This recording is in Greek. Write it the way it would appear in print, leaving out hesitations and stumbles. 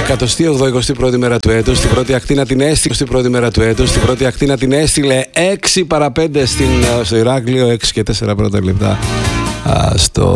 181η μέρα του έτους. Στην πρώτη ακτίνα την έστειλε. Στην πρώτη μέρα του έτους. Στην πρώτη ακτίνα την έστειλε 6 παρα 5 στο Ηράκλειο. 6 και 4 πρώτα λεπτά στο